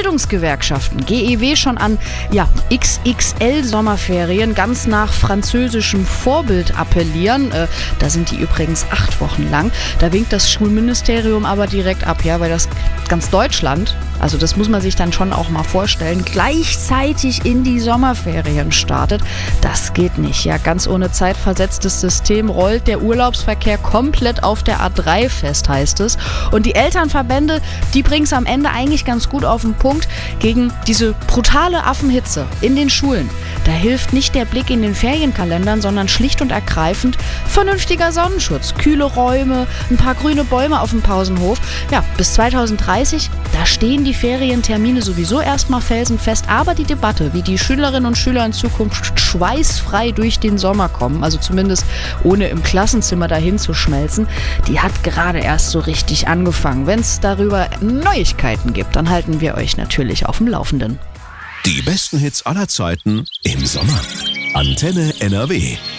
Bildungsgewerkschaften, GEW, schon an XXL-Sommerferien ganz nach französischem Vorbild appellieren. Da sind die übrigens 8 Wochen lang. Da winkt das Schulministerium aber direkt ab, ja, weil das ganz Deutschland, also das muss man sich dann schon auch mal vorstellen, gleichzeitig in die Sommerferien startet. Das geht nicht, ja, ganz ohne zeitversetztes System rollt der Urlaubsverkehr komplett auf der A3 fest, heißt es. Und die Elternverbände, die bringen es am Ende eigentlich ganz gut auf den Punkt gegen diese brutale Affenhitze in den Schulen. Da hilft nicht der Blick in den Ferienkalendern, sondern schlicht und ergreifend vernünftiger Sonnenschutz, kühle Räume, ein paar grüne Bäume auf dem Pausenhof. Ja, bis 2030, da stehen die Ferientermine sowieso erstmal felsenfest, aber die Debatte, wie die Schülerinnen und Schüler in Zukunft schweißfrei durch den Sommer kommen, also zumindest ohne im Klassenzimmer dahin zu schmelzen, die hat gerade erst so richtig angefangen. Wenn es darüber Neuigkeiten gibt, dann halten wir euch natürlich auf dem Laufenden. Die besten Hits aller Zeiten im Sommer. Antenne NRW.